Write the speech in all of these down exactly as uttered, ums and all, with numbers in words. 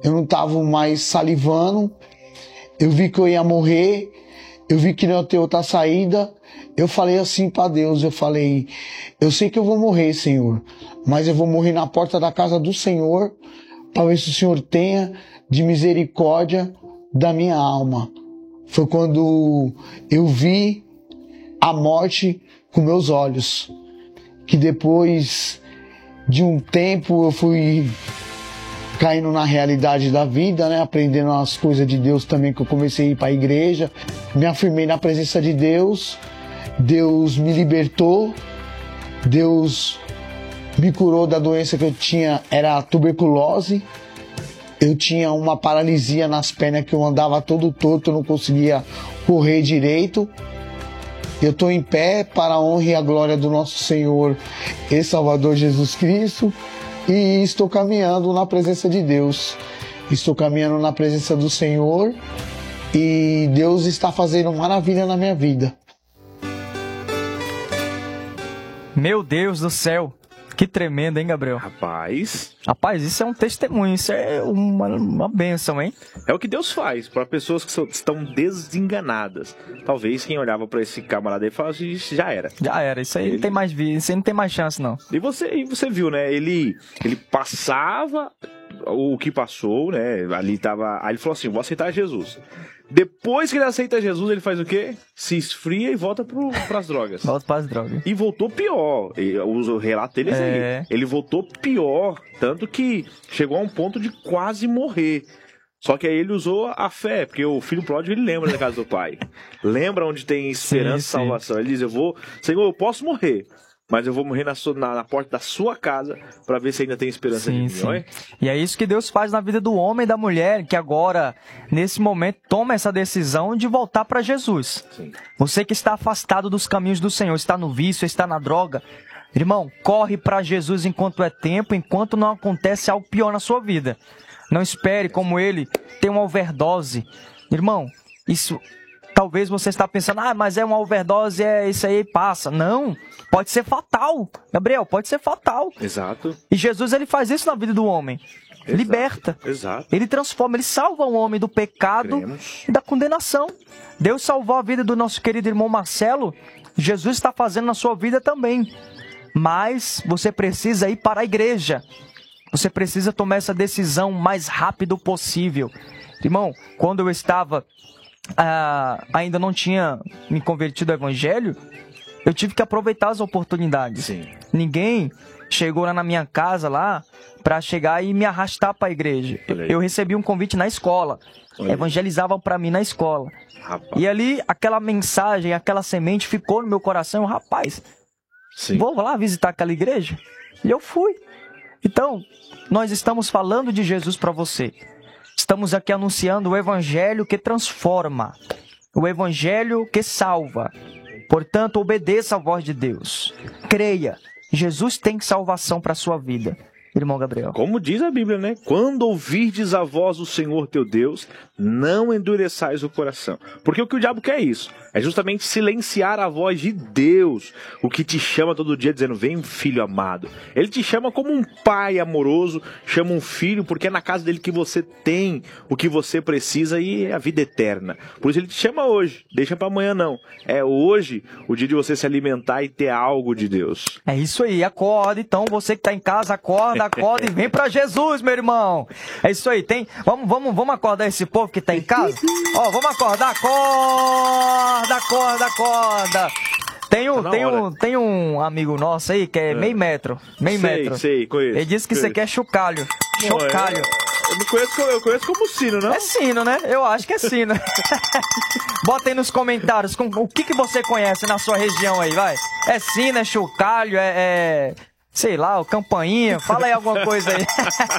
eu não estava mais salivando, eu vi que eu ia morrer, eu vi que não ia ter outra saída. Eu falei assim para Deus, eu falei, eu sei que eu vou morrer, Senhor, mas eu vou morrer na porta da casa do Senhor, para ver se o Senhor tenha de misericórdia da minha alma. Foi quando eu vi a morte com meus olhos, que depois de um tempo eu fui caindo na realidade da vida, né? Aprendendo as coisas de Deus também, que eu comecei a ir para a igreja, me afirmei na presença de Deus, Deus me libertou, Deus me curou da doença que eu tinha, era a tuberculose. Eu tinha uma paralisia nas pernas, que eu andava todo torto, eu não conseguia correr direito. Eu estou em pé para a honra e a glória do nosso Senhor e Salvador Jesus Cristo, e estou caminhando na presença de Deus. Estou caminhando na presença do Senhor e Deus está fazendo maravilha na minha vida. Meu Deus do céu! Que tremendo, hein, Gabriel? Rapaz... Rapaz, isso é um testemunho, isso é uma, uma bênção, hein? É o que Deus faz para pessoas que são, estão desenganadas. Talvez quem olhava para esse camarada aí falasse, já era. Já era, isso aí Ele... não tem mais vida, isso aí não tem mais chance, não. E você, e você viu, né? Ele, ele passava o que passou, né? Ali tava... Aí ele falou assim, vou aceitar Jesus. Depois que ele aceita Jesus, ele faz o quê? Se esfria e volta para as drogas. Volta para as drogas. E voltou pior. Eu uso o relato dele é. aí. Ele voltou pior, tanto que chegou a um ponto de quase morrer. Só que aí ele usou a fé, porque o filho pródigo, ele lembra da casa do pai. Lembra onde tem esperança e salvação. Ele diz, eu vou... Senhor, eu posso morrer, mas eu vou morrer na, sua, na, na porta da sua casa para ver se ainda tem esperança sim, de mim, sim. não é? E é isso que Deus faz na vida do homem e da mulher, que agora, nesse momento, toma essa decisão de voltar para Jesus. Sim. Você que está afastado dos caminhos do Senhor, está no vício, está na droga, irmão, corre para Jesus enquanto é tempo, enquanto não acontece algo pior na sua vida. Não espere como ele ter uma overdose. Irmão, isso... Talvez você está pensando, ah, mas é uma overdose, é isso aí, passa. Não, pode ser fatal. Gabriel, pode ser fatal. Exato. E Jesus, ele faz isso na vida do homem. Exato. Liberta. Exato. Ele transforma, ele salva o homem do pecado Cremos. e da condenação. Deus salvou a vida do nosso querido irmão Marcelo. Jesus está fazendo na sua vida também. Mas você precisa ir para a igreja. Você precisa tomar essa decisão o mais rápido possível. Irmão, quando eu estava... Ah, ainda não tinha me convertido ao evangelho, eu tive que aproveitar as oportunidades. Sim. Ninguém chegou lá na minha casa lá para chegar e me arrastar para a igreja. Eu, eu recebi um convite na escola. Olha. Evangelizavam para mim na escola. Rapaz. E ali aquela mensagem, aquela semente ficou no meu coração. Rapaz, sim, vou lá visitar aquela igreja? E eu fui. Então, nós estamos falando de Jesus para você. Estamos aqui anunciando o evangelho que transforma, o evangelho que salva. Portanto, obedeça a voz de Deus. Creia, Jesus tem salvação para a sua vida. Irmão Gabriel. Como diz a Bíblia, né? Quando ouvirdes a voz do Senhor teu Deus, não endureçais o coração. Porque o que o diabo quer é isso. É justamente silenciar a voz de Deus, o que te chama todo dia dizendo, vem filho amado. Ele te chama como um pai amoroso, chama um filho, porque é na casa dele que você tem o que você precisa e é a vida eterna. Por isso ele te chama hoje, deixa para amanhã não. É hoje o dia de você se alimentar e ter algo de Deus. É isso aí, acorda então, você que está em casa, acorda, acorda e vem para Jesus, meu irmão. É isso aí, tem, vamos, vamos, vamos acordar esse povo que está em casa? Ó, vamos acordar, acorda! Acorda, acorda. Tem um, tem, um, tem um amigo nosso aí que é, é. meio metro. Meio sei, metro. Sei, conheço. Ele disse que conheço. você quer chocalho. Chocalho. É, eu, não conheço, eu conheço como sino, não? É sino, né? Eu acho que é sino. Bota aí nos comentários com, o que, que você conhece na sua região aí, vai. É sino, é chocalho, é... é... sei lá, o campainha. Fala aí alguma coisa aí.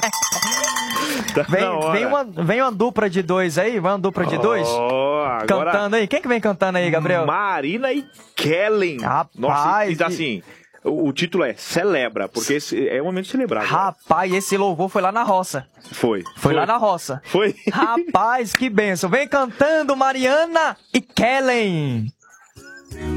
Vem, vem, uma, vem uma dupla de dois aí, vai uma dupla de dois. Oh, agora... Cantando aí. Quem que vem cantando aí, Gabriel? Marina e Kellen. Rapaz. Nossa, e, assim, o, o título é Celebra, porque esse é o momento de celebrar. Rapaz, esse louvor foi lá na roça. Foi. Foi, foi. lá na roça. Foi. Rapaz, que bênção. Vem cantando Mariana e Kellen.